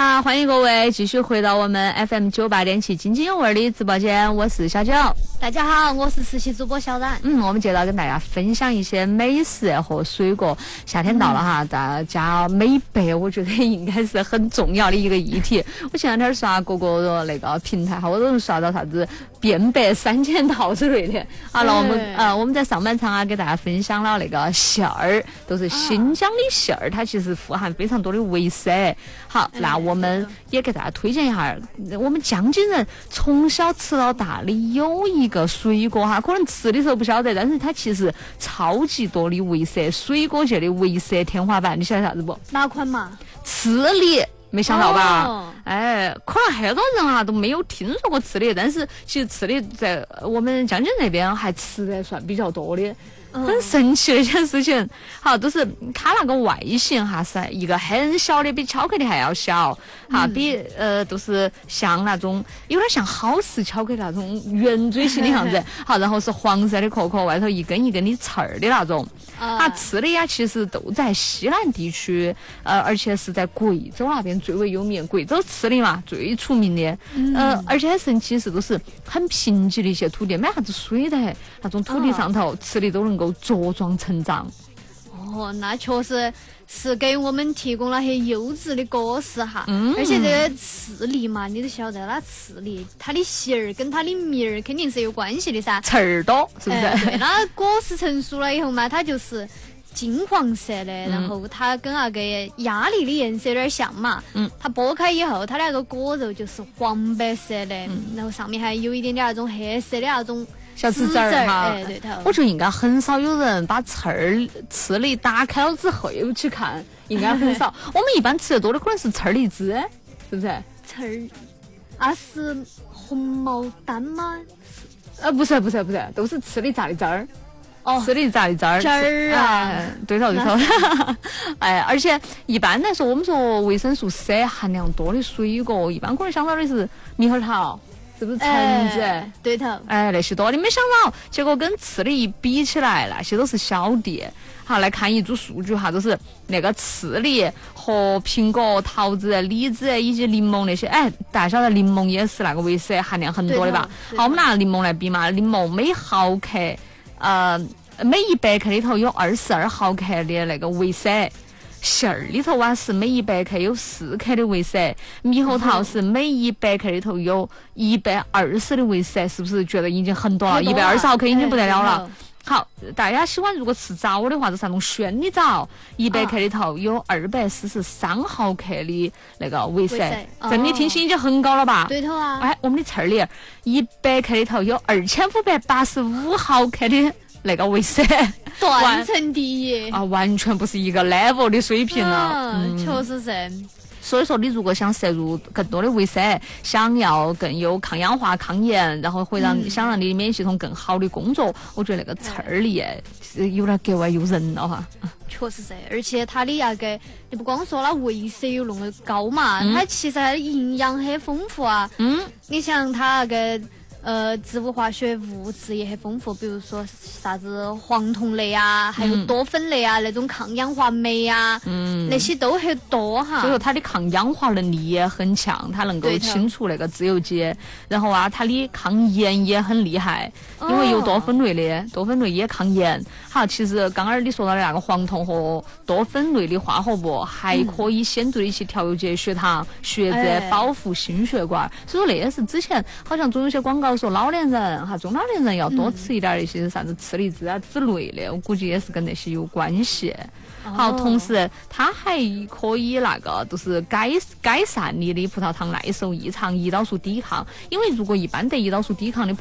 好，欢迎各位继续回到我们 FM98.7津津有味的直播间，我是小九。 大家好，我是实习主播小冉。 我们接着跟大家分享一些美食和水果。夏天到了哈，大家美白，我觉得应该是很重要的一个议题。我前两天刷各个那个平台，好多人刷到啥子变白3000套之类的。好了，我们在上半场给大家分享了那个馅儿，都是新疆的馅儿，它其实富含非常多的维 C。好，那我们也给大家推荐一下，我们江津人从小吃到大的有一个水果哈，可能吃的时候不晓得，但是它其实超级多的维 C， 水果界的维 C 天花板，你晓得啥子不？ 哪款嘛？ 刺梨。没想到吧？ 哦、 可能很多人都没有听说过刺梨，但是其实刺梨在我们江津那边还吃的算比较多的。很神奇的一件事情，好，都是它那个外形哈是一个很小的，比巧克力还要小，哈，比都是像那种有点像好食巧克力那种圆锥形的样子，好，然后是黄色的壳壳，外头一根一根的刺儿的那种。刺梨呀，其实都在西南地区，而且是在贵州那边最为有名，贵州刺梨嘛最出名的，而且很神奇是都是很贫瘠的一些土地，没啥子水的那种土地上头，刺梨都能够茁壮成长。 哦，那确实是给我们提供了很优质的果实哈。而且这个刺梨嘛，你都晓得，那刺梨它的芯儿跟它的米儿肯定是有关系的噻。 刺儿多是不是？ 对，那果实成熟了以后嘛，它就是金黄色的，然后它跟那个鸭梨的颜色有点像嘛。它剥开以后，它那个果肉就是黄白色的，然后上面还有一点点那种黑色的那种小籽籽儿哈， 对头。 我觉得应该很少有人把刺梨打开了之后又去看，应该很少。我们一般吃的多的可能是刺梨汁，是不是？ 刺儿啊，是红毛丹吗？ 不是，都是刺梨榨的汁儿。 哦， 刺梨榨的汁儿。 汁儿啊， 对头。而且一般来说，我们说维生素 C 含量多的水果，一般可能想到的是猕猴桃。是不是橙子？ 对头。 那些多，你没想到，结果跟刺梨一比起来，那些都是小弟。好，来看一组数据哈，都是那个刺梨和苹果、桃子、李子以及柠檬那些。大家晓得柠檬也是那个维 C 含量很多的吧？好，我们拿柠檬来比嘛，柠檬每毫克，每100克里头有22毫克的那个维 C。馅儿里头是每100克有4克的维 C， 猕猴桃是每100克里头有120的维 C， 是不是觉得已经很多了？120毫克已经不得了了。好，大家喜欢如果吃枣的话，就是那种宣的枣，100克里头有243毫克的那个维 C， 这你听起已经很高了吧？ 对头啊。 我们的刺梨100克里头有2585毫克的那个维 C， 断层第一完全不是一个 level 的水平了。 确实是。 所以说，你如果想摄入更多的维 C， 想要更有抗氧化、抗炎，然后想让你的免疫系统更好的工作，我觉得那个刺梨有点格外诱人了哈。 确实是，而且它的那个，你不光说它维 C 有那么高嘛，它其实它的营养很丰富啊。你像它那个。植物化学物质也很丰富，比如说啥子黄酮类啊，还有多酚类啊，那种抗氧化酶啊，那些都很多哈。 所以说它的抗氧化能力也很强，它能够清除那个自由基，然后它的抗炎也很厉害，因为有多酚类的，多酚类也抗炎。好，其实刚刚你说到的那个黄酮和多酚类的化合物，还可以显著的去调节血糖、血脂，保护心血管。所以说那也是之前好像总有些广告说老年人哈，中老年人要多吃一点那些啥子刺梨汁啊之类的，我估计也是跟那些有关系。好，同时它还可以那个就是改善你的葡萄糖耐受异常、胰岛素抵抗。因为如果一般得胰岛素抵抗的